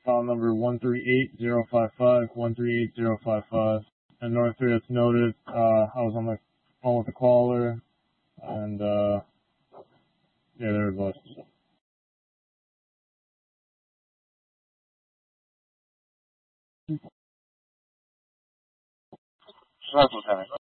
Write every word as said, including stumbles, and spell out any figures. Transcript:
file number one three eight zero five five, one three eight zero five five. And North three, that's noted. Uh, I was on the phone with the caller, and, uh, yeah, there it was. That's Lieutenant.